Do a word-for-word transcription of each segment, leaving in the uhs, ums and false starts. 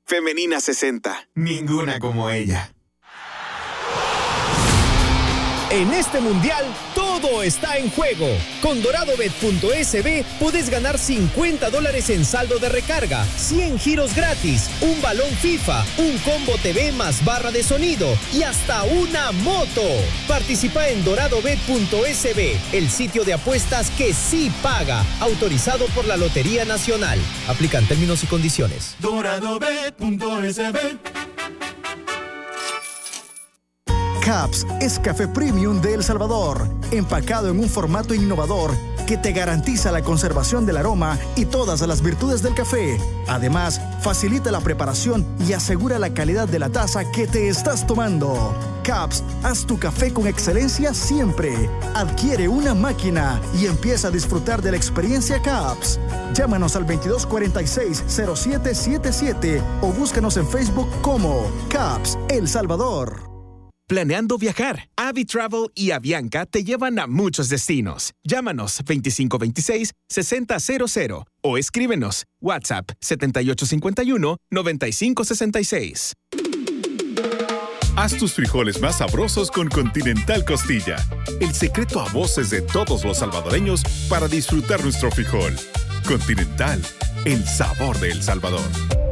Femenina sesenta. Ninguna como ella. En este mundial, todo está en juego. Con doradobet punto es be puedes ganar cincuenta dólares en saldo de recarga, cien giros gratis, un balón FIFA, un combo T V más barra de sonido y hasta una moto. Participa en doradobet punto es be, el sitio de apuestas que sí paga. Autorizado por la Lotería Nacional. Aplican términos y condiciones. doradobet punto es be. Caps es café premium de El Salvador, empacado en un formato innovador que te garantiza la conservación del aroma y todas las virtudes del café. Además, facilita la preparación y asegura la calidad de la taza que te estás tomando. Caps, haz tu café con excelencia siempre. Adquiere una máquina y empieza a disfrutar de la experiencia Caps. Llámanos al veintidós cuarenta y seis cero siete setenta y siete o búscanos en Facebook como Caps El Salvador. Planeando viajar, Avi Travel y Avianca te llevan a muchos destinos. Llámanos veinticinco veintiséis sesenta cero cero o escríbenos WhatsApp setenta y ocho cincuenta y uno noventa y cinco sesenta y seis. Haz tus frijoles más sabrosos con Continental Costilla. El secreto a voces de todos los salvadoreños para disfrutar nuestro frijol. Continental, el sabor de El Salvador.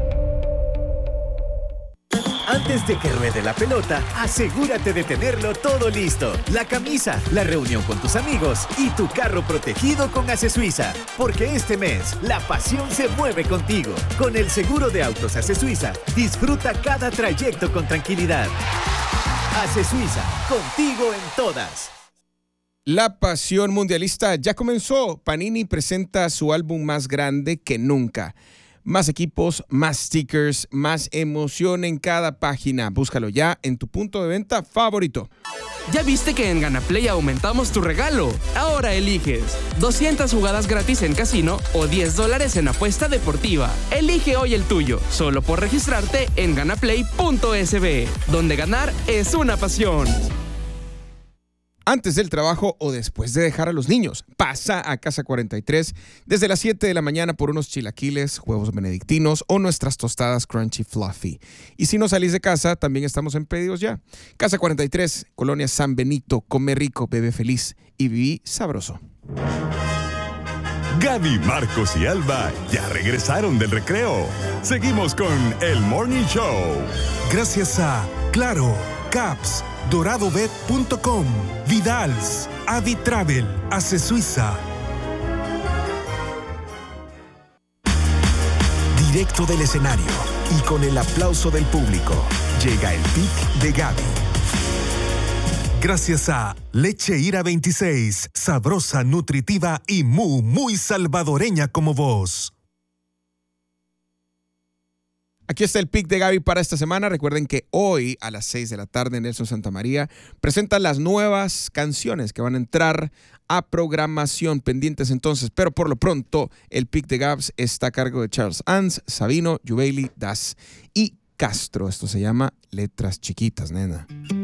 Antes de que ruede la pelota, asegúrate de tenerlo todo listo. La camisa, la reunión con tus amigos y tu carro protegido con Ace Suiza. Porque este mes, la pasión se mueve contigo. Con el seguro de autos Ace Suiza, disfruta cada trayecto con tranquilidad. Ace Suiza, contigo en todas. La pasión mundialista ya comenzó. Panini presenta su álbum más grande que nunca. Más equipos, más stickers, más emoción en cada página. Búscalo ya en tu punto de venta favorito. ¿Ya viste que en Ganaplay aumentamos tu regalo? Ahora eliges doscientas jugadas gratis en casino o diez dólares en apuesta deportiva. Elige hoy el tuyo, solo por registrarte en ganaplay punto es be, donde ganar es una pasión. Antes del trabajo o después de dejar a los niños, pasa a Casa cuarenta y tres desde las siete de la mañana por unos chilaquiles, huevos benedictinos o nuestras tostadas Crunchy Fluffy. Y si no salís de casa, también estamos en pedidos ya. Casa cuarenta y tres, Colonia San Benito. Come rico, bebe feliz y viví sabroso. Gaby, Marcos y Alba ya regresaron del recreo. Seguimos con el Morning Show. Gracias a Claro, Caps, doradobet punto com, Vidals, Avi Travel, Ace Suiza. Directo del escenario y con el aplauso del público, llega el pick de Gaby. Gracias a Leche Ira veintiséis, sabrosa, nutritiva y muy, muy salvadoreña como vos. Aquí está el pick de Gaby para esta semana. Recuerden que hoy a las seis de la tarde Nelson Santamaría presenta las nuevas canciones que van a entrar a programación. Pendientes entonces, pero por lo pronto el pick de Gabs está a cargo de Charles Ans, Sabino, Jubaili, Das y Castro. Esto se llama Letras Chiquitas, nena.